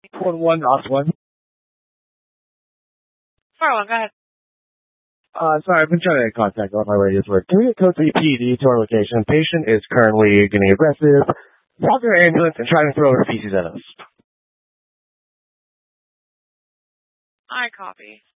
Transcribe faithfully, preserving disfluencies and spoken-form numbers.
One one, off one. four one, go ahead. Uh, sorry, I've been trying to contact all my radios work. Can we get code three P D to our location? Patient is currently getting aggressive. Call their ambulance and try to throw her feces at us. I copy.